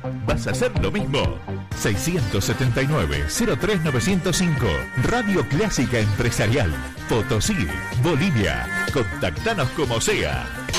¿Vas a hacer lo mismo? 679-03905. Radio Clásica Empresarial. Potosí, Bolivia. Contactanos como sea.